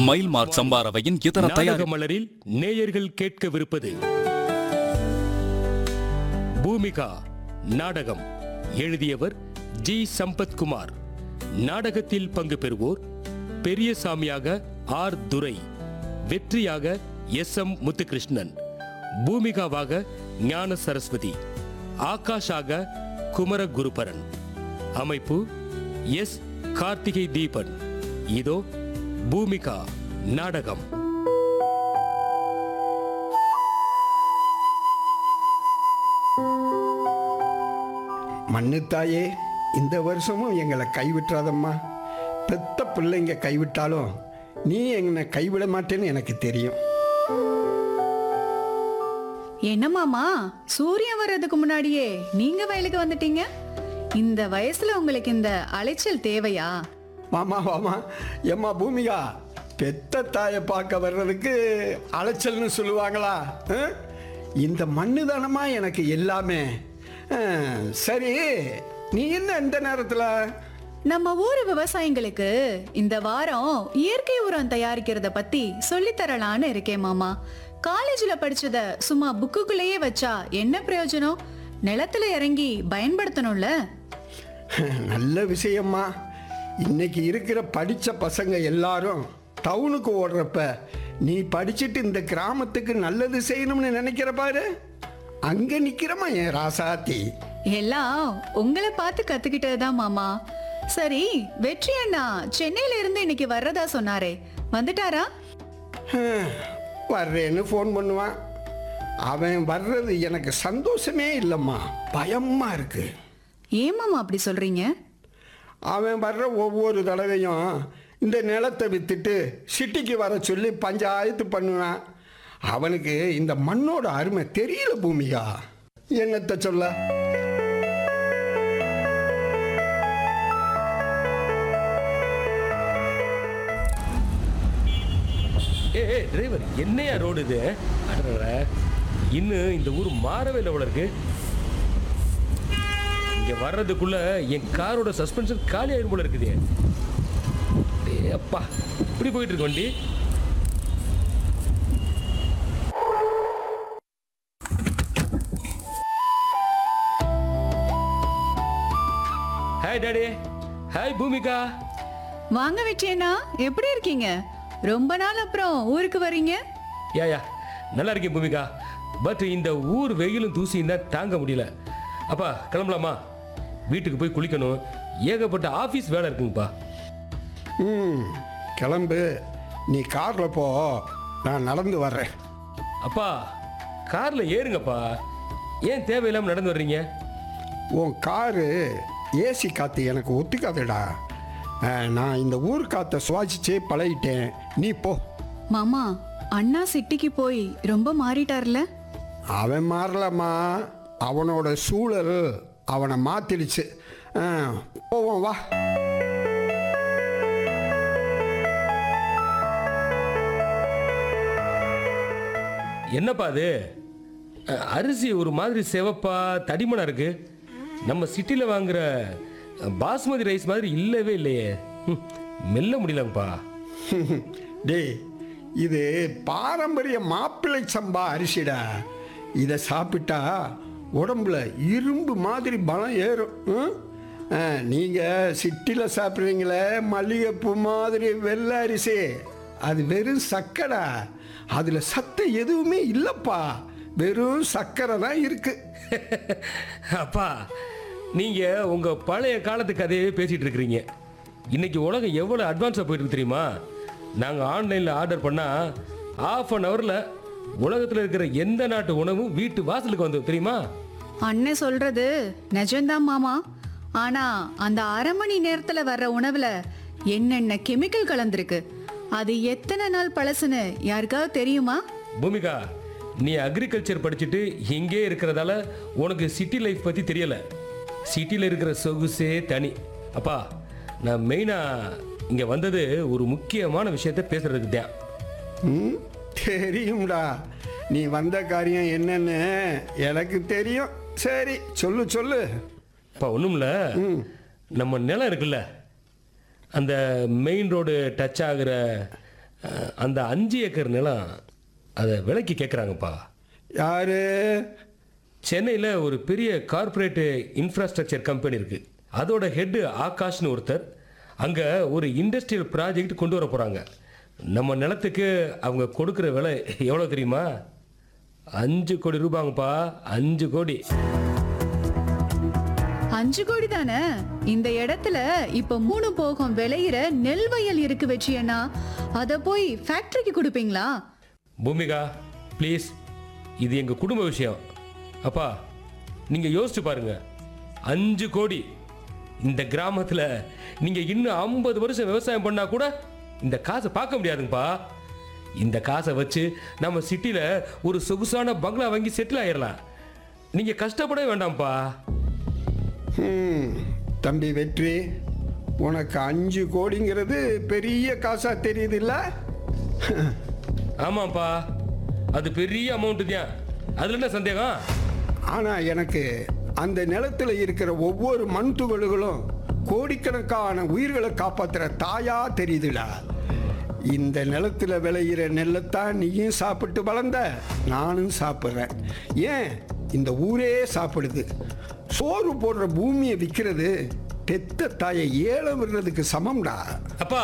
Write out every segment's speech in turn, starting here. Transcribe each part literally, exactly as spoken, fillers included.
மயில் மார்க் சம்பாரவையின் இதர தயாரிப்பு மலரில் நேயர்கள் கேட்கவிருப்பது பூமிகா நாடகம். எழுதியவர் ஜி சம்பத்குமார். நாடகத்தில் பங்கு பெறுவோர்: பெரியசாமியாக ஆர் துரை, வெற்றியாக எஸ் எம் முத்துகிருஷ்ணன், பூமிகாவாக ஞான சரஸ்வதி, ஆகாஷாக குமர குருபரன். அமைப்பு எஸ் கார்த்திகை தீபன். இதோ பூமிகா நாடகம். மண்ணுத்தாயே, இந்த வருஷமும் எங்களை கைவிட்டுறாதம்மா. பெத்த பிள்ளைங்க கைவிட்டாலும் நீ என்னை கைவிட மாட்டேன்னு எனக்கு தெரியும். என்ன மாமா, சூரியன் வர்றதுக்கு முன்னாடியே நீங்க வயலுக்கு வந்துட்டீங்க. இந்த வயசுல உங்களுக்கு இந்த அலைச்சல் தேவையா? மாமா வாமா. எம்மா பூமிகா, பெத்த தாயை பார்க்க வர்றதுக்கு அலைச்சல்னு சொல்லுவாங்களா? ஆ? இந்த மண்ணு தானம்மா எனக்கு எல்லாமே. ஆ, சரி, நீ என்ன இந்த நேரத்தில்? நம்ம ஊர் விவசாயிங்களுக்கு இந்த வாரம் இயற்கை உரம் தயாரிக்கிறத பத்தி சொல்லித்தரலான்னு இருக்கேன் மாமா. காலேஜ்ல படிச்சத சும்மா புக்குக்குள்ளேயே வச்சா என்ன பிரயோஜனம்? நிலத்துல இறங்கி பயன்படுத்தணும்ல. நல்ல விஷயம்மா. இன்னைக்கு இருக்கிற படித்த பசங்க எல்லாரும் டவுனுக்கு ஓடுறப்ப நீ படிச்சுட்டு இந்த கிராமத்துக்கு நல்லது செய்யணும்னு நினைக்கிற பாரு, அங்கே நிற்கிறமா என் ராசாத்தி. எல்லாம் உங்களை பார்த்து கத்துக்கிட்டதுதான் மாமா. சரி, வெற்றி அண்ணா சென்னையில இருந்து இன்னைக்கு வர்றதா சொன்னாரே, வந்துட்டாரா? வர்றேன்னு ஃபோன் பண்ணுவான். அவன் வர்றது எனக்கு சந்தோஷமே இல்லைம்மா, பயமா இருக்கு. ஏன் மாமா அப்படி சொல்றீங்க? அவன் வர்ற ஒவ்வொரு தடவையும் இந்த நிலத்தை விற்றுட்டு சிட்டிக்கு வர சொல்லி பஞ்சாயத்து பண்ணுவான். அவனுக்கு இந்த மண்ணோட அருமை தெரியல பூமிகா. என்னத்தை சொல்ல? ஏ டிரைவர், என்னையா ரோடு இது? இன்னும் இந்த ஊர் மாறவே இல்லை போல இருக்கு. இங்க வர்றதுக்குள்ள என் காரோட சஸ்பென்ஷன் காலி ஆயிரும் போல இருக்குது. அப்பா, இப்படி போயிட்டு இருக்கு வண்டி. Hi daddy. ஹாய் பூமிகா. வாங்க வெற்றியண்ணா, எப்படி இருக்கீங்க? ரொம்ப நாள் அப்புறம் ஊருக்கு வரீங்க. யா யா நல்லா இருக்கேன் பூமிகா. பட் இந்த ஊர் வெயிலும் தூசியும் தான் தாங்க முடியல. அப்பா கிளம்பலாமா? வீட்டுக்கு போய் குளிக்கணும். ஏகப்பட்ட ஆஃபீஸ் வேலை இருக்குங்கப்பா. ம், கிளம்பு. நீ காரில் போ, நான் நடந்து வர்றேன். அப்பா காரில் ஏறுங்கப்பா. ஏன் தேவையில்லாமல் நடந்து வர்றீங்க? உன் காரு ஏசி காற்று எனக்கு ஒத்துக்காதுடா. நான் இந்த ஊர் காற்றை சுவாசிச்சே பழகிட்டேன். நீ போ. மாமா, அண்ணா சிட்டிக்கு போய் ரொம்ப மாறிட்டார்ல? அவன் மாறலம்மா, அவனோட சூழல் அவனை மாத்திடுச்சு. போவோம் வா. என்னப்பா அது? அரிசி ஒரு மாதிரி செவப்பா தடிமனா இருக்கு. நம்ம சிட்டியில் வாங்குற பாஸ்மதி ரைஸ் மாதிரி இல்லவே இல்லையே. மெல்ல முடியலப்பா. டேய், இது பாரம்பரிய மாப்பிள்ளை சம்பா அரிசிடா. இதை சாப்பிட்டா உடம்புல இரும்பு மாதிரி பலம் ஏறும். நீங்கள் சிட்டியில் சாப்பிட்றீங்களே மல்லிகைப்பூ மாதிரி வெள்ளை அரிசி, அது வெறும் சக்கரை. அதில் சத்து எதுவுமே இல்லைப்பா, வெறும் சக்கரை தான் இருக்கு. அப்பா, நீங்கள் உங்கள் பழைய காலத்து கதையே பேசிகிட்டு இருக்கிறீங்க. இன்னைக்கு உலகம் எவ்வளோ அட்வான்ஸாக போயிட்டு இருக்கு தெரியுமா? நாங்கள் ஆன்லைனில் ஆர்டர் பண்ணால் ஆஃப் அன் ஹவரில் உலகத்தில் இருக்கிற எந்த நாட்டு உணவும் வீட்டு வாசலுக்கு வந்து தெரியுமா? அண்ணன் சொல்றது நிஜம்தான் மாமா. ஆனா அந்த அரை மணி நேரத்துல வர்ற உணவுல என்னென்ன கெமிக்கல் கலந்துருக்கு, அது எத்தனை நாள் பழசுன்னு யாருக்காவது தெரியுமா? பூமிகா, நீ அக்ரிகல்ச்சர் படிச்சுட்டு இங்கே இருக்கிறதால உனக்கு சிட்டி லைஃப் பற்றி தெரியலை. சிட்டியில் இருக்கிற சொகுசே தனி. அப்பா, நான் மெயினாக இங்கே வந்தது ஒரு முக்கியமான விஷயத்த பேசுறதுக்கு தான். ம், தெரியும்டா. நீ வந்த காரியம் என்னன்னு எனக்கு தெரியும். சரி, சொல்லு சொல்லு. இப்போ ஒன்றும் இல்லை, நம்ம நிலம் இருக்குல்ல, அந்த மெயின் ரோடு டச் ஆகிற அஹ், அந்த அஞ்சு ஏக்கர் நிலம் அதை விலைக்கு கேட்குறாங்கப்பா. யாரு? சென்னையில் ஒரு பெரிய கார்ப்பரேட் இன்ஃப்ராஸ்ட்ரக்சர் கம்பெனி இருக்குது. அதோட ஹெட்டு ஆகாஷ்னு ஒருத்தர் அங்கே ஒரு இண்டஸ்ட்ரியல் ப்ராஜெக்ட் கொண்டு வர போகிறாங்க. நம்ம நிலத்துக்கு அவங்க கொடுக்குற விலை எவ்வளோ தெரியுமா? அஞ்சு கோடி ரூபாங்கப்பா. அஞ்சு கோடி. அஞ்சு கோடி தானே? இந்த இடத்துல இப்ப மூணு போகம் விளையிற நெல் வயல் இருக்கு வெற்றியண்ணா. அத போய் ஃபேக்டரிக்கு கொடுப்பீங்களா? பூமிகா ப்ளீஸ், இது எங்கள் குடும்ப விஷயம். அப்பா நீங்கள் யோசிச்சு பாருங்க. அஞ்சு கோடி. இந்த கிராமத்தில் நீங்கள் இன்னும் ஐம்பது வருஷம் விவசாயம் பண்ணால் கூட இந்த காசை பார்க்க முடியாதுங்கப்பா. இந்த காசை வச்சு நம்ம சிட்டியில் ஒரு சொகுசான பங்களா வாங்கி செட்டில் ஆயிடலாம். நீங்கள் கஷ்டப்படவே வேண்டாம்ப்பா. ம், தம்பி வெற்றி, உனக்கு அஞ்சு கோடிங்கிறது பெரிய காசா தெரியுது இல்ல? ஆமாம்ப்பா, அது பெரிய அமௌண்ட்டு தான். அதில் என்ன சந்தேகம்? ஆனால் எனக்கு அந்த நிலத்தில் இருக்கிற ஒவ்வொரு மண் துகள்களும் கோடிக்கணக்கான உயிர்களை காப்பாற்றுற தாயா தெரியுதுடா. இந்த நிலத்தில் விளையிற நெல்லைத்தான் நீயும் சாப்பிட்டு வளர்ந்த, நானும் சாப்பிட்றேன். ஏன் இந்த ஊரே சாப்பிடுது. சோறு போடுற பூமியை விற்கிறது பெத்த தாயை ஏழை விடுறதுக்கு சமம்டா. அப்பா,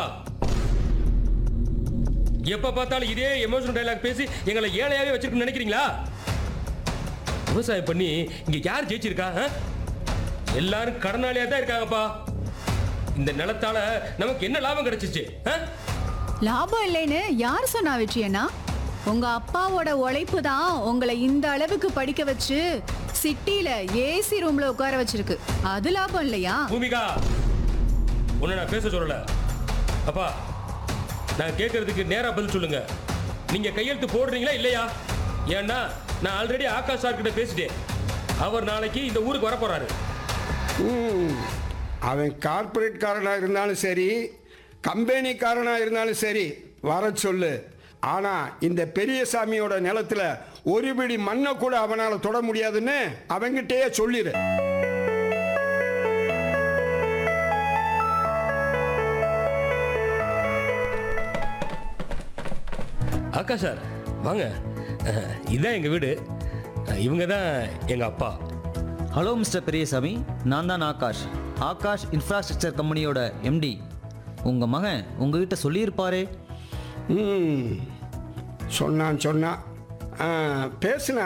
எப்ப பார்த்தாலும் இதே எமோஷனல் டைலாக் பேசி எங்களை ஏழையாவே வச்சிருக்கணும்னு நினைக்கிறீங்களா? விவசாயம் பண்ணி இங்க யார் ஜெயிச்சிருக்கா? ஆ? எல்லாரும் கடனாளியா தான் இருக்காங்கப்பா. இந்த நிலத்தால நமக்கு என்ன லாபம் கிடைச்சிச்சு? ஆ? லாபம் இல்லைன்னு யார் சொன்னா வெற்றியண்ணா? உங்க அப்பாவோட உழைப்பு தான் உங்களை இந்த அளவுக்கு படிக்க வச்சு சிட்டில ஏசி ரூம்ல உட்கார வச்சிருக்கு. அது லாபம் இல்லையா? பூமிகா, உன்னை நான் பேச சொல்லல. அப்பா, நான் கேட்கறதுக்கு நேரா பதில் சொல்லுங்க. நீங்க கையெழுத்து போடுறீங்களா இல்லையா? ஏன்னா நான் ஆல்ரெடி ஆகாஷ் சார் கிட்ட பேசிட்டேன். அவர் நாளைக்கு இந்த ஊருக்கு வர போறாரு. ம், அவன் கார்ப்பரேட் காரனாக இருந்தாலும் சரி, கம்பெனிக்காரனாக இருந்தாலும் சரி, வர சொல்லு. ஆனால் இந்த பெரியசாமியோட நிலத்தில் ஒரு பிடி மண்ணை கூட அவனால் தொட முடியாதுன்னு அவங்கிட்டே சொல்லிடு. ஆகாஷ் சார் வாங்க. அஹ், இதான் எங்கள் வீடு. அஹ், இவங்க தான் எங்கள் அப்பா. ஹலோ மிஸ்டர் பெரியசாமி, நான் தான் ஆகாஷ். ஆகாஷ் இன்ஃப்ராஸ்ட்ரக்சர் கம்பெனியோட எம்டி. உங்கள் மகன் உங்ககிட்ட சொல்லியிருப்பாரே. ம், சொன்னான் சொன்னான். ஆ, பேசுனா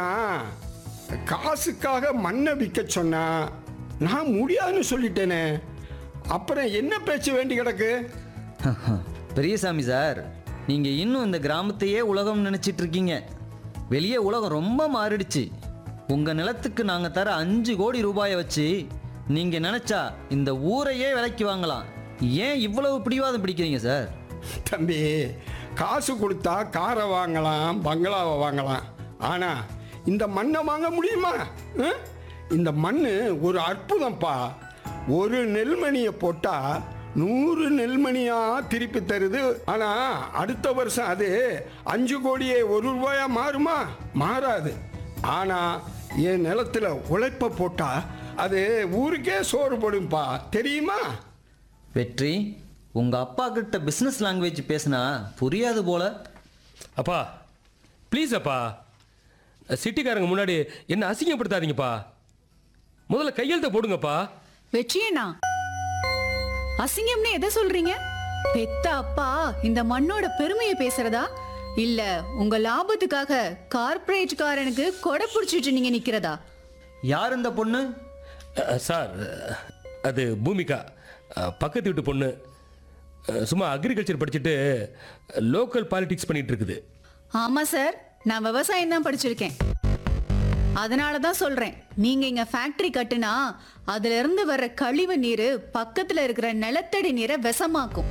காசுக்காக மண்ணை விற்க சொன்னா நான் முடியாதுன்னு சொல்லிட்டேனே. அப்புறம் என்ன பேச்சு வேண்டி கிடக்கு? பெரியசாமி சார், நீங்கள் இன்னும் இந்த கிராமத்தையே உலகம் நினச்சிட்டு இருக்கீங்க. வெளியே உலகம் ரொம்ப மாறிடுச்சு. உங்கள் நிலத்துக்கு நாங்கள் தர அஞ்சு கோடி ரூபாயை வச்சு நீங்கள் நினச்சா இந்த ஊரையே விலைக்கு வாங்கலாம். ஏன் இவ்வளவு பிடிவாதம் பிடிக்கிறீங்க சார்? தம்பி, காசு கொடுத்தா காரை வாங்கலாம், பங்களாவை வாங்கலாம். ஆனால் இந்த மண்ணை வாங்க முடியுமா? ஆ? இந்த மண் ஒரு அற்புதம்ப்பா. ஒரு நெல்மணியை போட்டால் நூறு நெல்மணியாக திருப்பி தருது. ஆனால் அடுத்த வருஷம் அது அஞ்சு கோடியே ஒரு ரூபாயா மாறுமா? மாறாது. ஆனால் என் நிலத்தில் உழைப்ப போட்டால் அது ஊருக்கே சோறு போடும்பா, தெரியுமா? வெற்றி, உங்கள் அப்பா கிட்ட பிஸ்னஸ் லாங்குவேஜ் பேசினா புரியாது போல. அப்பா ப்ளீஸ் அப்பா, சிட்டிக்காரங்க முன்னாடி என்ன அசிங்கப்படுத்தாதீங்கப்பா. முதல்ல கையெழுத்த போடுங்கப்பா. வெற்றியண்ணா, அசிங்கம்னு எதை சொல்றீங்க? பெத்த அப்பா இந்த மண்ணோட பெருமையை பேசுறதா? இல்ல உங்க லாபத்துக்காக கார்ப்பரேட் காரனுக்கு கொடை புடிச்சிட்டு நீங்க நிக்கிறதா? யார் இந்த பொண்ணு? அஹ், சார், அது பூமிகா, அஹ், பக்கத்து வீட்டு பொண்ணு. அஹ், சும்மா அக்ரிகல்ச்சர் படிச்சுட்டு லோக்கல் பாலிடிக்ஸ் பண்ணிட்டு இருக்குது. ஆமா சார், நான் விவசாயம் தான் படிச்சிருக்கேன். அதனால தான் சொல்றேன், நீங்க இங்க ஃபேக்டரி கட்டுனா அதுல இருந்து வர்ற கழிவு நீர் பக்கத்துல இருக்கிற நிலத்தடி நீரை விஷமாக்கும்.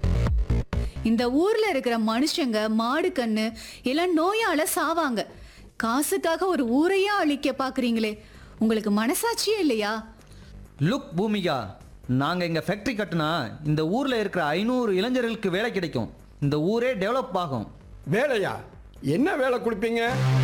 இந்த ஊர்ல இருக்கிற மனுஷங்க மாடு கண்ணு எல்லாம் நோயால சாவாங்க. காசுக்காக ஒரு ஊரையா அழிக்க பாக்குறீங்களே, உங்களுக்கு மனசாட்சியே இல்லையா? லுக் பூமிகா, நாங்கள் இங்கே ஃபேக்ட்ரி கட்டினா இந்த ஊரில் இருக்கிற ஐநூறு இளைஞர்களுக்கு வேலை கிடைக்கும். இந்த ஊரே டெவலப் ஆகும். வேலையா? என்ன வேலை கொடுப்பீங்க?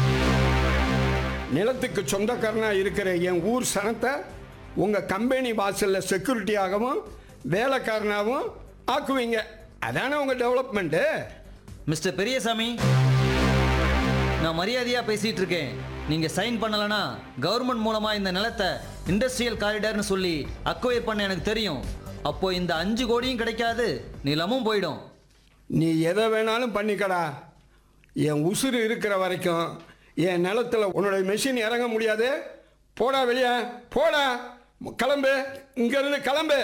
நிலத்துக்கு சொந்தக்காரனா இருக்கிற என் ஊர் சனத்தை உங்கள் கம்பெனி வாசலில் செக்யூரிட்டியாகவும் வேலைக்காரனாகவும் ஆக்குவீங்க. அதானே உங்கள் டெவலப்மெண்ட்டு? மிஸ்டர் பெரியசாமி, நான் மரியாதையா பேசிட்டு இருக்கேன். நீங்க சைன் பண்ணலனா கவர்மெண்ட் மூலமா இந்த நிலத்தை இண்டஸ்ட்ரியல் காரிடார்னு சொல்லி அக்வயர் பண்ண எனக்கு தெரியும். அப்போ இந்த அஞ்சு கோடியும் கிடைக்காது, நிலமும் போயிடும். நீ எதை வேணாலும் பண்ணிக்கடா. என் உசுறு இருக்கிற வரைக்கும் என் நிலத்துல உன்னோட மெஷின் இறங்க முடியாது. போடா வெளியே, போடா, கிளம்பு, இங்கிருந்து கிளம்பு.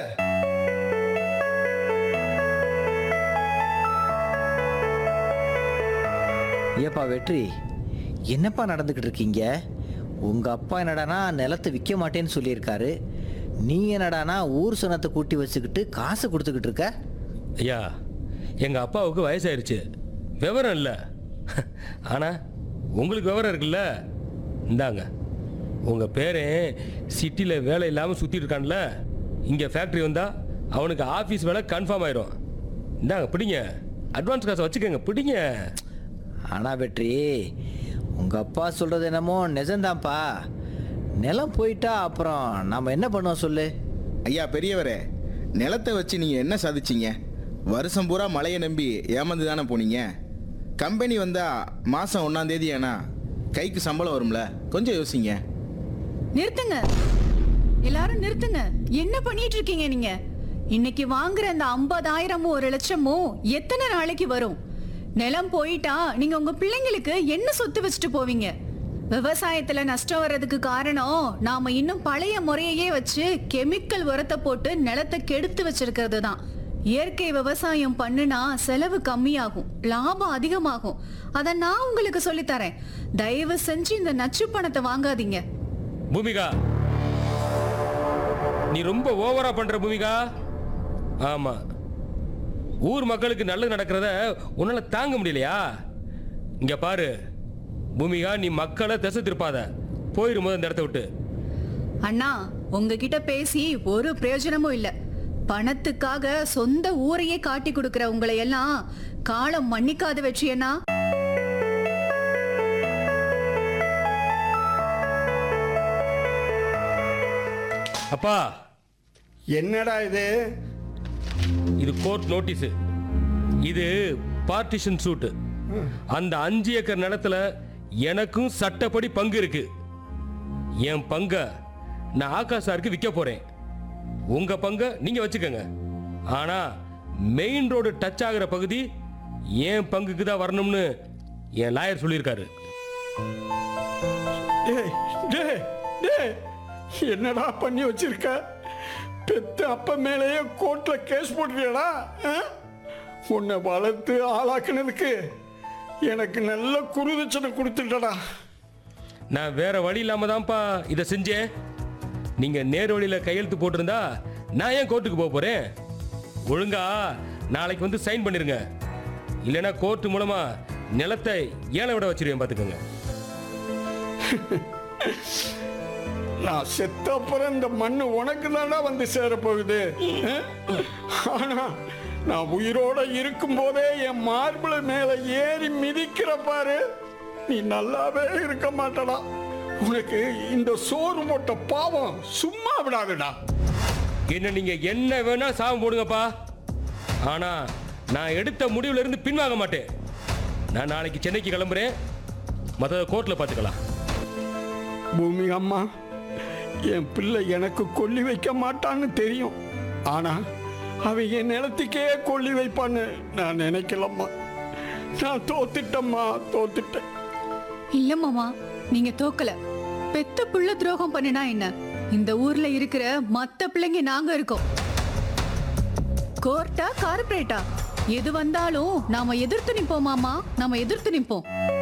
ஏப்பா வெற்றி, என்னப்பா நடந்துக்கிட்டு இருக்கீங்க? உங்கள் அப்பா என்னடானா நிலத்தை விற்க மாட்டேன்னு சொல்லியிருக்காரு. நீ என்னடானா ஊர் சனத்தை கூட்டி வச்சுக்கிட்டு காசு கொடுத்துக்கிட்டு இருக்க. ஐயா, எங்கள் அப்பாவுக்கு வயசாயிருச்சு, விவரம் இல்லை. ஆனால் உங்களுக்கு விவரம் இருக்குல்ல. இந்தாங்க, உங்கள் பேரன் சிட்டியில் வேலை இல்லாமல் சுற்றிட்டு இருக்கான்ல, இங்கே ஃபேக்ட்ரி வந்தால் அவனுக்கு ஆஃபீஸ் வேலை கன்ஃபார்ம் ஆயிரும். இந்தாங்க பிடிங்க, அட்வான்ஸ் காசை வச்சுக்கோங்க, பிடிங்க. ஆனால் வெற்றி, உங்கள் அப்பா சொல்கிறது என்னமோ நிஜம்தான்ப்பா. நிலம் போயிட்டா அப்புறம் நாம் என்ன பண்ணுவோம் சொல்லு? ஐயா பெரியவரே, நிலத்தை வச்சு நீங்கள் என்ன சாதிச்சீங்க? வருஷம் பூரா மழையை நம்பி ஏமாந்து தானே போனீங்க. கம்பெனி வந்தால் மாதம் ஒன்றாம் தேதி ஏன்னா கைக்கு சம்பளம் வரும்ல, கொஞ்சம் யோசிங்க. நிறுத்துங்க, எல்லாரும் நிறுத்துங்க. என்ன பண்ணிட்டு இருக்கீங்க நீங்க? இன்னைக்கு வாங்குற அந்த ஐம்பதாயிரமும் ஒரு லட்சமும் எத்தனை நாளைக்கு வரும்? நிலம் போயிட்டா நீங்க உங்க பிள்ளைங்களுக்கு என்ன சொத்து வச்சுட்டு போவீங்க? விவசாயத்துல நஷ்டம் வர்றதுக்கு காரணம் நாம இன்னும் பழைய முறையையே வச்சு கெமிக்கல் உரத்தை போட்டு நிலத்தை கெடுத்து வச்சிருக்கிறது தான். இயற்கை விவசாயம் பண்ணுனா செலவு கம்மியாகும், லாபம் அதிகமாகும். அத நான் உங்களுக்கு சொல்லி தரேன். தயவு செஞ்சு இந்த நச்சு பணத்தை வாங்காதீங்க. பூமிகா, நீ ரொம்ப ஓவரா பண்ற பூமிகா. ஆமா, ஊர் மக்களுக்கு நல்லது நடக்கிறத உன்னால தாங்க முடியலையா? இங்க பாரு பூமிகா, நீ மக்களை திசை திருப்பாத, போயிரு முதல் இந்த இடத்த விட்டு. அண்ணா, உங்ககிட்ட பேசி ஒரு பிரயோஜனமும் இல்ல. பணத்துக்காக சொந்த ஊரையே காட்டி கொடுக்கிற உங்களை எல்லாம் காலம் மன்னிக்காத வெற்றி அண்ணா. அப்பா, என்னடா இது? இது கோர்ட் நோட்டீஸ். இது பார்ட்டிஷன் சூட். அந்த அஞ்சு ஏக்கர் நிலத்துல எனக்கும் சட்டப்படி பங்கு இருக்கு. என் பங்க நான் ஆகாஷ் சாருக்கு விற்க போறேன். உங்க பங்க நீங்க வச்சுக்கோங்க. ஆனா மெயின் ரோடு டச் ஆகிற பகுதி என் பங்குக்கு தான் வரணும்னு என் லாயர் சொல்லியிருக்காரு. டேய், டேய், டேய், என்னடா பண்ணி வச்சிருக்க? பெத்த அப்ப மேலேயே கோர்ட்ல கேஸ் போட்டுறியடா? ஆ? உன்னை வளர்த்து ஆளாக்குனதுக்கு எனக்கு நல்ல குருதட்சணை கொடுத்துட்டடா. நான் வேற வழி இல்லாம தான்ப்பா இதை செஞ்சேன். நீங்க நேர் வழியில கையெழுத்து போட்டிருந்தா நான் ஏன் கோர்ட்டுக்கு போக போறேன்? ஒழுங்கா நாளைக்கு வந்து சைன் பண்ணிருங்க. இல்லைன்னா கோர்ட் மூலமா நிலத்தை ஏழை விட வச்சிருவேன், பாத்துக்கோங்க. நான் செத்த அப்புறம் இந்த மண்ணு உனக்கு தானே வந்து சேரப்போகுது. ஆனா நான் உயிரோட இருக்கும் போதே என் மார்பிள மேல ஏறி மிதிக்கிற பாரு, நீ நல்லாவே இருக்க மாட்டடா. உனக்கு இந்த சோறு போட்ட பாவம் சும்மா விடாதுடா. என்ன நீங்க என்ன வேணா சாபம் போடுங்கப்பா. ஆனா நான் எடுத்த முடிவுல இருந்து பின்வாங்க மாட்டேன். நான் நாளைக்கு சென்னைக்கு கிளம்புறேன். மற்ற கோர்ட்ல பாத்துக்கலாம். பூமி அம்மா, என் பிள்ளை எனக்கு கொல்லி வைக்க மாட்டான்னு தெரியும். ஆனா அவ என் நிலத்துக்கே கொல்லி வைப்பான்னு நான் நினைக்கலம்மா. நான் தோத்துட்டம்மா, தோத்துட்டேன். இல்ல மாமா, நீங்க தோக்கல. பெத்த புள்ள துரோகம் பண்ணினா என்ன? இந்த ஊர்ல இருக்கிற மத்த பிள்ளைங்க நாங்க இருக்கோம். கோர்ட்டா கார்பரேட்டா எது வந்தாலும் நாம எதிர்த்து நிப்போம் மாமா, நாம எதிர்த்து நிப்போம்.